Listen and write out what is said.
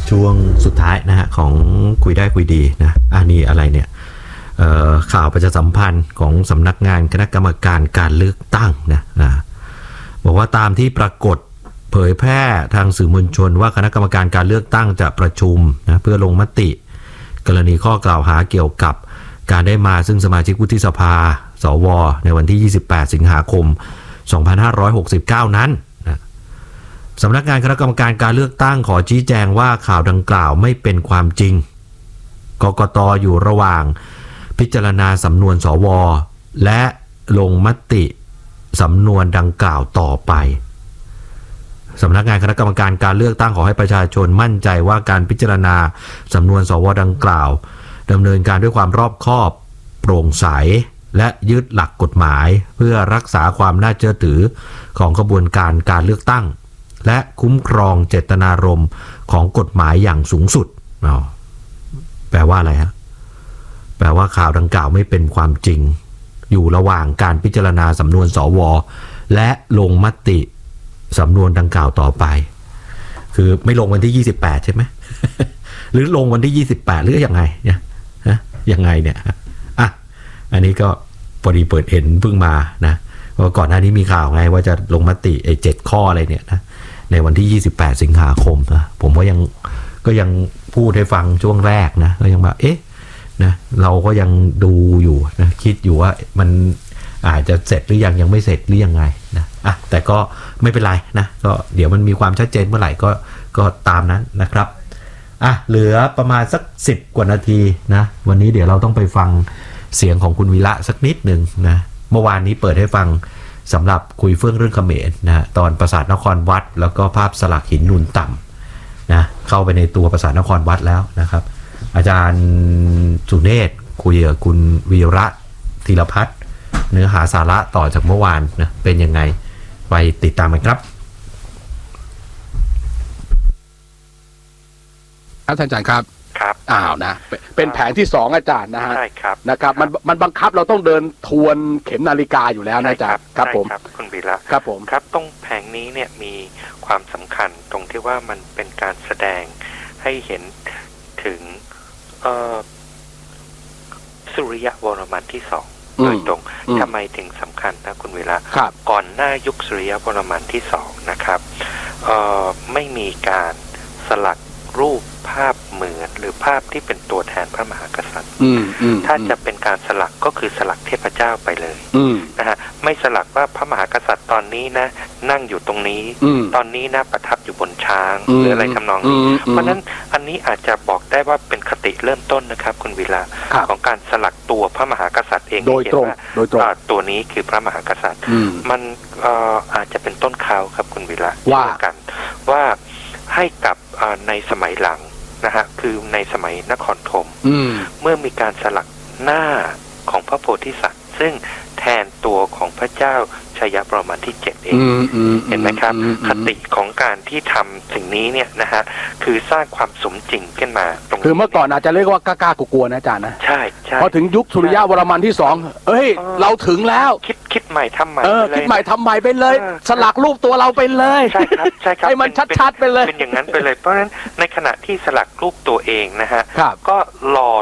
ช่วงสุดท้ายนะฮะของคุยได้คุยดีนะนี่อะไรเนี่ยข่าวประชาสัมพันธ์ของสำนักงานคณะกรรมการการเลือกตั้งนะบอกว่าตามที่ปรากฏเผยแพร่ทางสื่อมวลชนว่าคณะกรรมการการเลือกตั้งจะประชุมนะเพื่อลงมติกรณีข้อกล่าวหาเกี่ยวกับการได้มาซึ่งสมาชิกวุฒิสภาสวในวันที่28สิงหาคม2569นั้นนะสำนักงานคณะกรรมการการเลือกตั้งขอชี้แจงว่าข่าวดังกล่าวไม่เป็นความจริงกกต.อยู่ระหว่างพิจารณาสำนวนสวและลงมติสำนวนดังกล่าวต่อไปสำนักงานคณะกรรมการการเลือกตั้งขอให้ประชาชนมั่นใจว่าการพิจารณาสำนวนสวดังกล่าวดำเนินการด้วยความรอบคอบโปร่งใสและยึดหลักกฎหมายเพื่อรักษาความน่าเชื่อถือของกระบวนการการเลือกตั้งและคุ้มครองเจตนารมณ์ของกฎหมายอย่างสูงสุดแปลว่าอะไรฮะแปลว่าข่าวดังกล่าวไม่เป็นความจริงอยู่ระหว่างการพิจารณาสำนวนสวและลงมติสำนวนดังกล่าวต่อไปคือไม่ลงวันที่28ใช่ไหม หรือลงวันที่28หรือยังไงเนี่ยยังไงเนี่ยอันนี้ก็พอดีเปิดเห็นเพิ่งมานะเพราะก่อนหน้านี้มีข่าวไงว่าจะลงมติ7ข้ออะไรเนี่ยนะในวันที่28สิงหาคมนะผมก็ยังพูดให้ฟังช่วงแรกนะก็ยังแบบนะเราก็ยังดูอยู่นะคิดอยู่ว่ามันอาจจะเสร็จหรือยังไม่เสร็จหรือยังไงนะแต่ก็ไม่เป็นไรนะก็เดี๋ยวมันมีความชัดเจนเมื่อไหร่ก็ตามนั้นนะครับเหลือประมาณสัก10กว่านาทีนะวันนี้เดี๋ยวเราต้องไปฟังเสียงของคุณวีระสักนิดหนึ่งนะเมื่อวานนี้เปิดให้ฟังสำหรับคุยเฟื่องเรื่องเขมรนะตอนปราสาทนครวัดแล้วก็ภาพสลักหินนูนต่ำนะเข้าไปในตัวปราสาทนครวัดแล้วนะครับอาจารย์สุเนศคุยกับคุณวีระธีรพัฒน์เนื้อหาสาระต่อจากเมื่อวานนะเป็นยังไงไปติดตามกันครับท่านอาจารย์ครับนะเป็นแผนที่2อาจารย์นะฮะใช่ครับนะครับมันบังคับเราต้องเดินทวนเข็มนาฬิกาอยู่แล้วนะอาจารย์ครับผมคุณวีระครับผมครับตรงแผงนี้เนี่ยมีความสำคัญตรงที่ว่ามันเป็นการแสดงให้เห็นถึงสุริยะวรมันที่2โดยตรงทำไมถึงสำคัญนะคุณวีระก่อนหน้ายุคสุริยะวรมันที่2นะครับไม่มีการสลักรูปภาพเหมือนหรือภาพที่เป็นตัวแทนพระมหากษัตริย์ถ้าจะเป็นการสลักก็คือสลักเทพเจ้าไปเลยนะฮะไม่สลักว่าพระมหากษัตริย์ตอนนี้นะนั่งอยู่ตรงนี้ตอนนี้นะประทับอยู่บนช้างหรืออะไรทำนองนี้เพราะนั้นอันนี้อาจจะบอกได้ว่าเป็นคติเริ่มต้นนะครับคุณวีระของการสลักตัวพระมหากษัตริย์เองโดยตรงตัวนี้คือพระมหากษัตริย์มันอาจจะเป็นต้นข่าวครับคุณวีระว่าให้กับในสมัยหลังนะฮะคือในสมัยนครธมเมื่อมีการสลักหน้าของพระโพธิสัตว์ซึ่งแทนตัวของพระเจ้าชัยประมาณที่7เองเห็นไหมครับคติของการที่ทำสิ่งนี้เนี่ยนะฮะคือสร้างความสมจริงขึ้นมาตรงคือเมื่อก่อนอาจจะเรียกว่ากล้ากลัวนะอาจารย์นะใช่พอถึงยุคสุริยะวรมันที่2เราถึงแล้วคิดใหม่ทำใหม่คิดใหม่ทำใหม่ไปเลยสลักรูปตัวเราไปเลยใช่ครับให้มันชัดๆไปเลยเป็นอย่างนั้นไปเลยเพราะฉะนั้นในขณะที่สลักรูปตัวเองนะฮะก็หล่อ